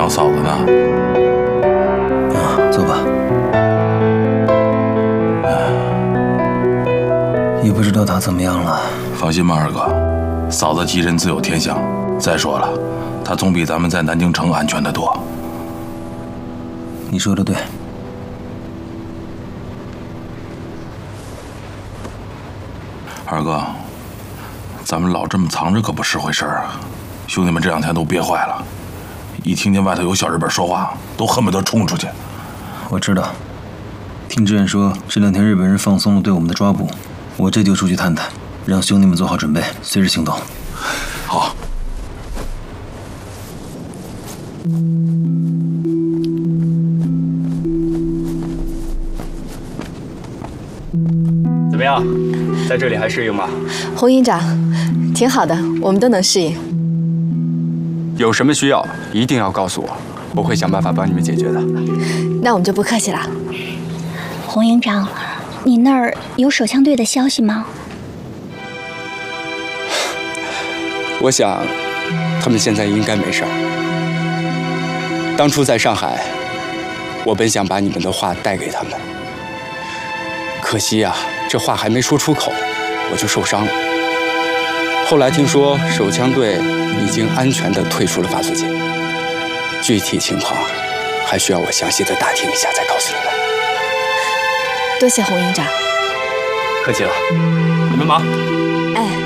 找嫂子呢。 啊，走吧。也不知道她怎么样了。 放心吧，二哥，嫂子吉人自有天相。再说了，她总比咱们在南京城安全得多。 你说的对。 二哥，咱们老这么藏着可不是回事啊！兄弟们这2天都憋坏了，一听见外头有小日本说话，都恨不得冲出去。 我知道，听志远说这2天日本人放松了对我们的抓捕，我这就出去探探，让兄弟们做好准备，随时行动。 好。 怎么样，在这里还适应吗？ 洪营长，挺好的，我们都能适应。 有什么需要一定要告诉我，我会想办法帮你们解决的。 那我们就不客气了。 洪营长，你那儿有手枪队的消息吗？ 我想，他们现在应该没事儿。当初在上海，我本想把你们的话带给他们，可惜呀，这话还没说出口，我就受伤了。后来听说手枪队已经安全地退出了法租界，具体情况还需要我详细的打听一下再告诉你们。 多谢洪营长。 客气了，你们忙。 哎。